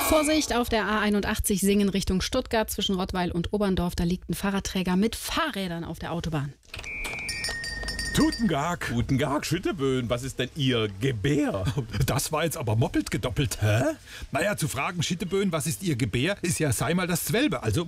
Vorsicht, auf der A81 Singen Richtung Stuttgart zwischen Rottweil und Oberndorf. Da liegt ein Fahrradträger mit Fahrrädern auf der Autobahn. Guten Tag. Guten Tag, Schütteböen. Was ist denn Ihr Gebär? Das war jetzt aber moppelt gedoppelt. Hä? Naja, zu fragen, Schitteböen, was ist Ihr Gebär, ist ja sei mal das Zwelbe. Also